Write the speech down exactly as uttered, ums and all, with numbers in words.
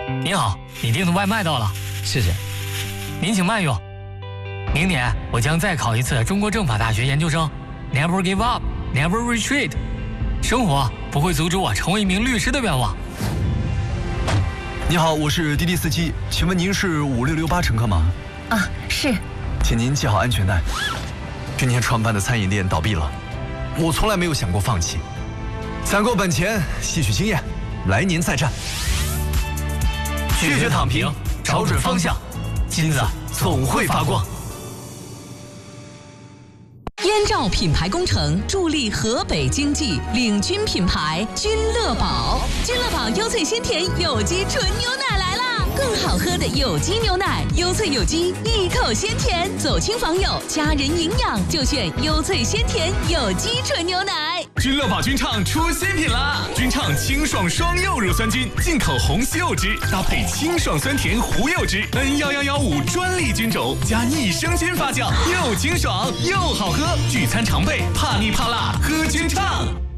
您好，你订的外卖到了，谢谢。您请慢用。明年我将再考一次中国政法大学研究生 ，Never give up, never retreat。生活不会阻止我成为一名律师的愿望。 你好，我是滴滴司机，请问您是五六六八乘客吗？ 啊，是。 请您系好安全带。去年创办的餐饮店倒闭了，我从来没有想过放弃。攒够本钱，吸取经验，来年再战。 拒绝躺平，找准方向，金子总会发光。 燕赵品牌工程助力河北经济，领军品牌君乐宝。君乐宝优萃鲜甜有机纯牛奶来啦！更好喝的有机牛奶，优萃有机，一口鲜甜，走亲访友，家人营养就选优萃鲜甜有机纯牛奶。 君乐宝君畅出新品啦！君畅清爽双柚乳酸菌，进口红西柚汁搭配清爽酸甜胡柚汁 ，N 一一一五专利菌种加益生菌发酵，又清爽又好喝，聚餐常备，怕腻怕辣喝君畅。